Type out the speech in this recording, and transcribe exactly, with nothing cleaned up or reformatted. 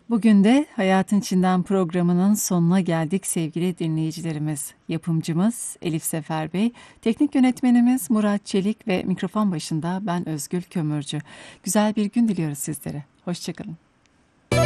Bugün de Hayatın İçinden programının sonuna geldik sevgili dinleyicilerimiz. Yapımcımız Elif Sefer Bey, teknik yönetmenimiz Murat Çelik ve mikrofon başında ben Özgül Kömürcü. Güzel bir gün diliyoruz sizlere. Hoşçakalın.